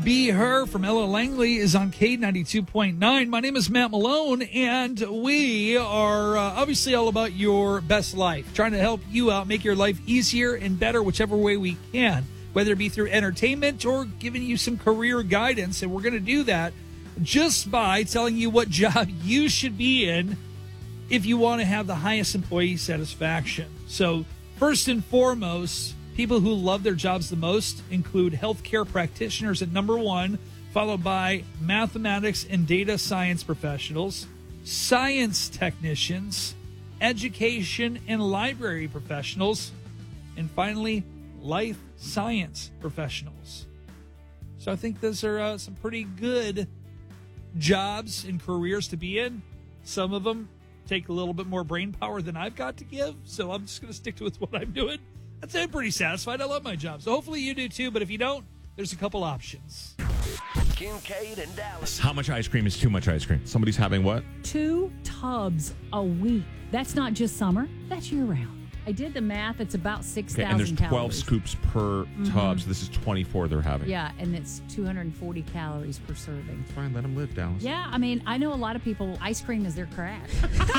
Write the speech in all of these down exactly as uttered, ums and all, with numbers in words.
Be Her from Ella Langley is on K ninety-two point nine. My name is Matt Malone, and we are uh, obviously all about your best life, trying to help you out, make your life easier and better whichever way we can, whether it be through entertainment or giving you some career guidance. And we're going to do that just by telling you what job you should be in if you want to have the highest employee satisfaction. So first and foremost, people who love their jobs the most include healthcare practitioners at number one, followed by mathematics and data science professionals, science technicians, education and library professionals, and finally, life science professionals. So I think those are uh, some pretty good jobs and careers to be in. Some of them take a little bit more brain power than I've got to give, so I'm just going to stick to with what I'm doing. I'd say I'm pretty satisfied. I love my job. So hopefully you do too, but if you don't, there's a couple options. Kincaid and Dallas. How much ice cream is too much ice cream? Somebody's having what? Two tubs a week. That's not just summer. That's year-round. I did the math. It's about six thousand Okay, and there's twelve calories. scoops per Mm-hmm. tub, so this is twenty-four they're having. Yeah, and it's two hundred forty calories per serving. Fine, let them live, Dallas. Yeah, I mean, I know a lot of people, ice cream is their crack.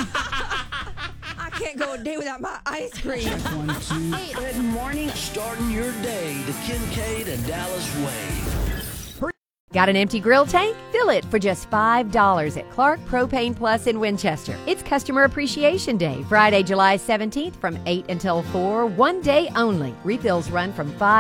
I can't go a day without my ice cream. Good morning. Starting your day the Kincaid and Dallas way. Got an empty grill tank? Fill it for just five dollars at Clark Propane Plus in Winchester. It's Customer Appreciation Day, Friday, July seventeenth from eight until four, one day only. Refills run from five